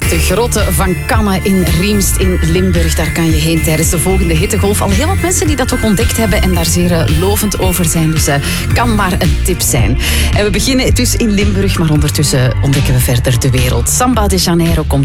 De grotten van Kammen in Riemst in Limburg. Daar kan je heen tijdens de volgende hittegolf. Al heel wat mensen die dat toch ontdekt hebben en daar zeer lovend over zijn. Dus kan maar een tip zijn. En we beginnen dus in Limburg, maar ondertussen ontdekken we verder de wereld. Samba de Janeiro komt